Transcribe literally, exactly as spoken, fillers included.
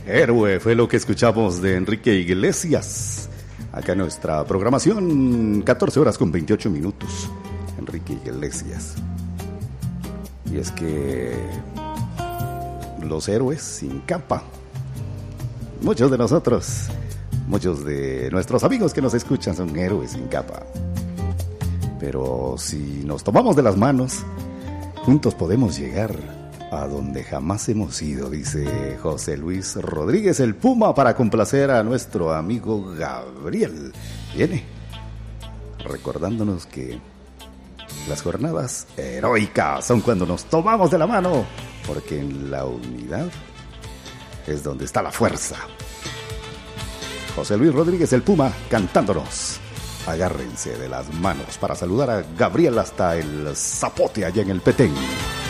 Héroe fue lo que escuchamos de Enrique Iglesias. Acá en nuestra programación, catorce horas con veintiocho minutos. Enrique Iglesias. Y es que los héroes sin capa. Muchos de nosotros, muchos de nuestros amigos que nos escuchan son héroes sin capa. Pero si nos tomamos de las manos, juntos podemos llegar a donde jamás hemos ido, dice José Luis Rodríguez, el Puma, para complacer a nuestro amigo Gabriel. Viene recordándonos que las jornadas heroicas son cuando nos tomamos de la mano, porque en la unidad es donde está la fuerza. José Luis Rodríguez, el Puma, cantándonos. Agárrense de las manos para saludar a Gabriel hasta el Zapote allá en el Petén.